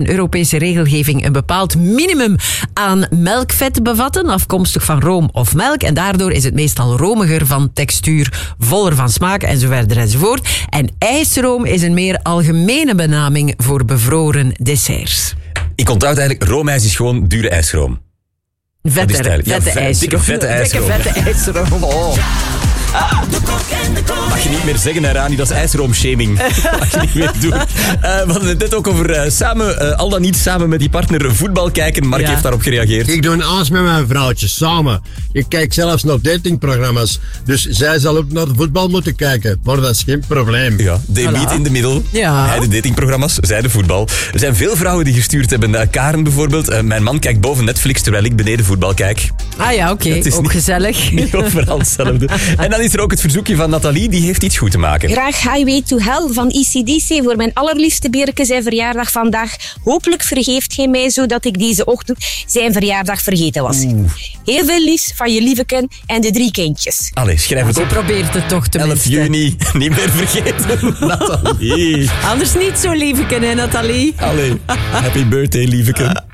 Europese regelgeving een bepaald minimum aan melkvet bevatten, afkomstig van room of melk. En daardoor is het meestal romiger van textuur, voller van smaak en zo verder enzovoort. En ijsroom is een meer algemene benaming voor bevroren desserts. Ik onthoud eigenlijk, roomijs is gewoon dure ijsroom. Vette ijsroom. Dikke vette ijsroom. Oh. Mag je niet meer zeggen, hè, Rani, dat is ijsroomshaming. Mag je niet meer doen. We hadden het net ook over samen, al dan niet samen met die partner voetbal kijken. Mark heeft daarop gereageerd. Ik doe een aas met mijn vrouwtje, samen. Ik kijk zelfs naar datingprogramma's. Dus zij zal ook naar de voetbal moeten kijken. Maar dat is geen probleem. Ja, de meet in de middel. Ja. Hij de datingprogramma's, zij de voetbal. Er zijn veel vrouwen die gestuurd hebben. Karen bijvoorbeeld. Mijn man kijkt boven Netflix terwijl ik beneden voetbal kijk. Ah ja, oké. Ook niet, gezellig. Niet overal hetzelfde. En dan is er ook het verzoekje van Nathalie, die heeft iets goed te maken. Graag Highway to Hell van AC/DC voor mijn allerliefste Berke zijn verjaardag vandaag. Hopelijk vergeeft hij mij zodat ik deze ochtend zijn verjaardag vergeten was. Heel veel liefs van je lieveken en de 3 kindjes. Allee, schrijf het op. Probeert het toch tenminste. 11 juni, niet meer vergeten. Nathalie. Anders niet zo lieveken, hè, Nathalie? Allee, happy birthday, lieveke.